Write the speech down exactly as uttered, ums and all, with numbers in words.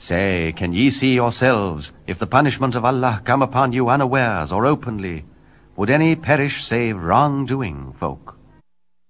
Say, can ye see yourselves, if the punishment of Allah come upon you unawares or openly, would any perish save wrong-doing folk?